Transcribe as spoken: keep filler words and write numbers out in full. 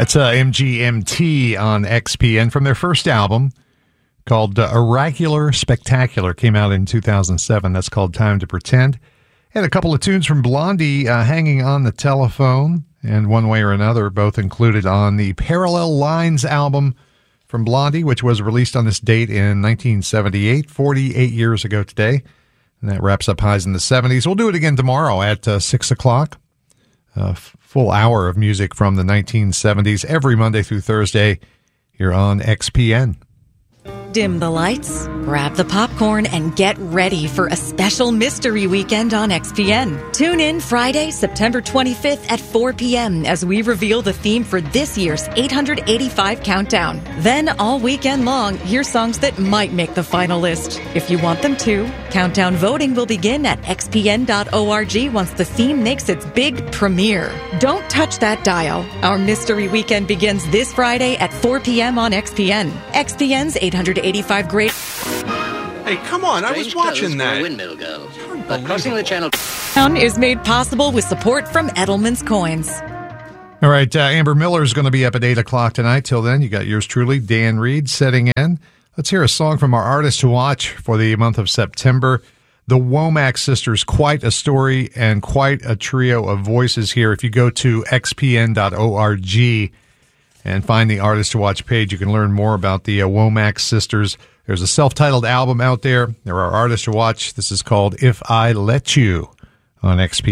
That's uh, M G M T on X P N from their first album called uh, Oracular Spectacular. Came out in two thousand seven. That's called Time to Pretend. And a couple of tunes from Blondie, uh, Hanging on the Telephone, and One Way or Another, both included on the Parallel Lines album from Blondie, which was released on this date in nineteen seventy-eight, forty-eight years ago today. And that wraps up Highs in the seventies. We'll do it again tomorrow at uh, six o'clock. A f- full hour of music from the nineteen seventies every Monday through Thursday here on X P N. Dim the lights, grab the popcorn, and get ready for a special mystery weekend on X P N. Tune in Friday, September twenty-fifth at four p.m. as we reveal the theme for this year's eight hundred eighty-five Countdown. Then, all weekend long, hear songs that might make the final list. If you want them to, Countdown voting will begin at x p n dot org once the theme makes its big premiere. Don't touch that dial. Our mystery weekend begins this Friday at four p.m. on X P N. X P N's eight hundred eighty-five Great... Hey, come on, I was watching that. Windmill girl. But crossing the channel is made possible with support from Edelman's Coins. All right, uh, Amber Miller's going to be up at eight o'clock tonight. Till then, you got yours truly, Dan Reed, setting in. Let's hear a song from our artist to watch for the month of September. The Womack Sisters, quite a story and quite a trio of voices here. If you go to x p n dot org and find the artist to watch page, you can learn more about the uh, Womack Sisters. There's a self-titled album out there. There are artists to watch. This is called If I Let You on X P.